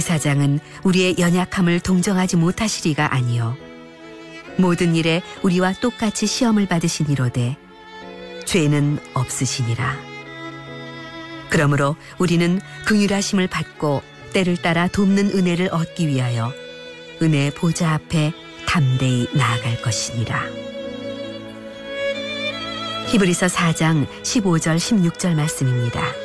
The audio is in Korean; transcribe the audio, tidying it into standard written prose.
사장은 우리의 연약함을 동정하지 못하시리가 아니요 모든 일에 우리와 똑같이 시험을 받으시니로되 죄는 없으시니라. 그러므로 우리는 긍휼하심을 받고 때를 따라 돕는 은혜를 얻기 위하여 은혜의 보좌 앞에 담대히 나아갈 것이니라. 히브리서 4장 15절 16절 말씀입니다.